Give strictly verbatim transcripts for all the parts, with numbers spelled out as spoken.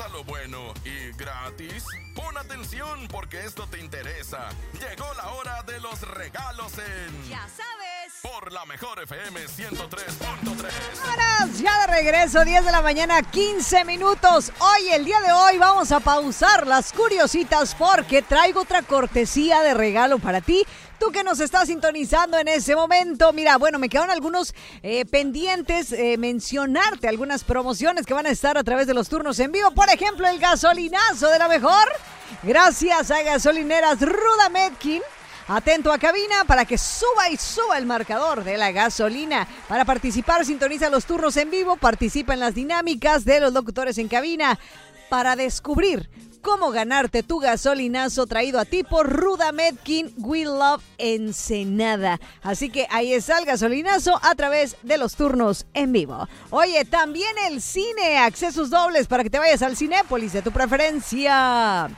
regalo bueno y gratis. Pon atención porque esto te interesa. Llegó la hora de los regalos en... Ya sabes. Por la mejor F M ciento tres punto tres. ¡Vámonos! Ya de regreso, diez de la mañana, quince minutos. Hoy, el día de hoy, vamos a pausar las curiositas porque traigo otra cortesía de regalo para ti. Tú que nos estás sintonizando en ese momento, mira, bueno, me quedaron algunos eh, pendientes, eh, mencionarte algunas promociones que van a estar a través de los turnos en vivo. Por ejemplo, el gasolinazo de la mejor. Gracias a Gasolineras Rudametkin. Atento a cabina para que suba y suba el marcador de la gasolina. Para participar, sintoniza los turnos en vivo, participa en las dinámicas de los locutores en cabina para descubrir cómo ganarte tu gasolinazo traído a ti por Rudametkin We Love Ensenada. Así que ahí está el gasolinazo a través de los turnos en vivo. Oye, también el cine, accesos dobles para que te vayas al Cinépolis de tu preferencia.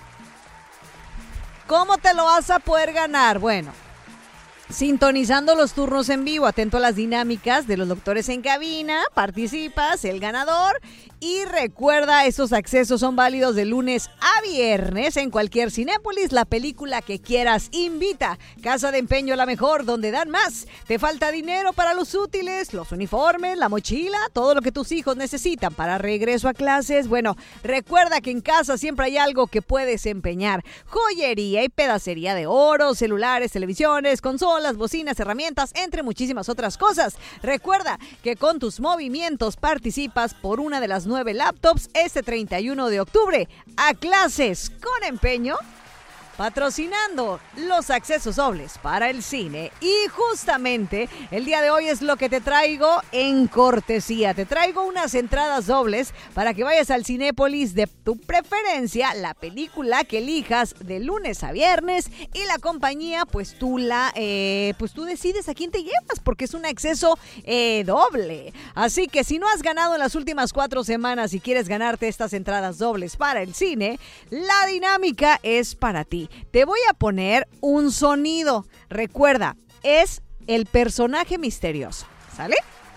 ¿Cómo te lo vas a poder ganar? Bueno, sintonizando los turnos en vivo, atento a las dinámicas de los doctores en cabina, participas, el ganador. Y recuerda, estos accesos son válidos de lunes a viernes en cualquier Cinépolis, la película que quieras. Invita, Casa de Empeño La Mejor, donde dan más. ¿Te falta dinero para los útiles, los uniformes, la mochila, todo lo que tus hijos necesitan para regreso a clases? Bueno, recuerda que en casa siempre hay algo que puedes empeñar. Joyería y pedacería de oro, celulares, televisiones, consolas, bocinas, herramientas, entre muchísimas otras cosas. Recuerda que con tus movimientos participas por una de las nueve laptops este treinta y uno de octubre a clases con empeño, patrocinando los accesos dobles para el cine. Y justamente el día de hoy es lo que te traigo en cortesía. Te traigo unas entradas dobles para que vayas al Cinépolis de tu preferencia, la película que elijas de lunes a viernes, y la compañía, pues tú la, eh, pues tú decides a quién te llevas, porque es un acceso eh, doble. Así que si no has ganado en las últimas cuatro semanas y quieres ganarte estas entradas dobles para el cine, la dinámica es para ti. Te voy a poner un sonido. Recuerda, es el personaje misterioso, ¿sale?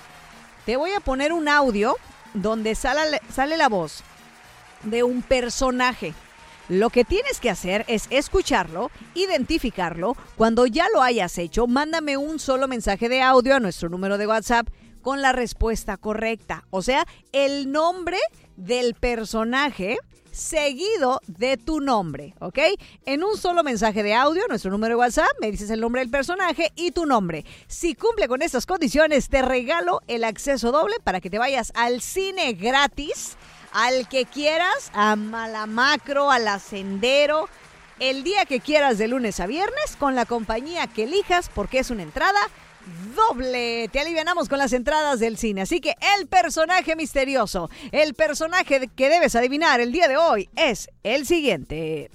Te voy a poner un audio donde sale, sale la voz de un personaje. Lo que tienes que hacer es escucharlo, identificarlo. Cuando ya lo hayas hecho, mándame un solo mensaje de audio a nuestro número de WhatsApp con la respuesta correcta. O sea, el nombre del personaje seguido de tu nombre, ¿ok? En un solo mensaje de audio, nuestro número de WhatsApp, me dices el nombre del personaje y tu nombre. Si cumple con estas condiciones, te regalo el acceso doble para que te vayas al cine gratis, al que quieras, a Malamacro, a la Sendero, el día que quieras de lunes a viernes, con la compañía que elijas, porque es una entrada doble. Te alivianamos con las entradas del cine. Así que el personaje misterioso, el personaje que debes adivinar el día de hoy es el siguiente.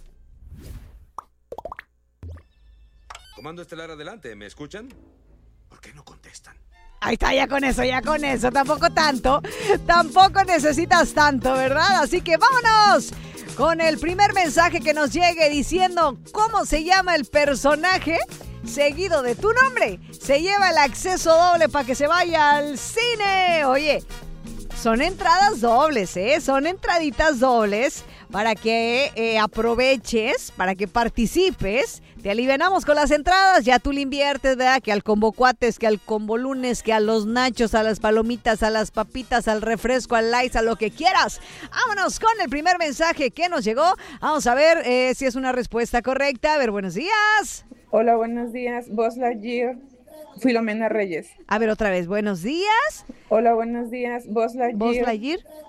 Comando estelar adelante, ¿me escuchan? ¿Por qué no contestan? Ahí está, ya con eso, ya con eso. Tampoco tanto, tampoco necesitas tanto, ¿verdad? Así que vámonos con el primer mensaje que nos llegue diciendo cómo se llama el personaje seguido de tu nombre. Se lleva el acceso doble para que se vaya al cine. Oye, son entradas dobles, ¿eh? Son entraditas dobles para que eh, aproveches, para que participes. Te alivianamos con las entradas, ya tú le inviertes, ¿verdad? Que al combo cuates, que al combo lunes, que a los nachos, a las palomitas, a las papitas, al refresco, al lice, a lo que quieras. Vámonos con el primer mensaje que nos llegó. Vamos a ver eh, si es una respuesta correcta. A ver, buenos días. Hola, buenos días. Buzz Lightyear, Filomena Reyes. A ver, otra vez, buenos días. Hola, buenos días. Buzz Lightyear, Buzz Lightyear,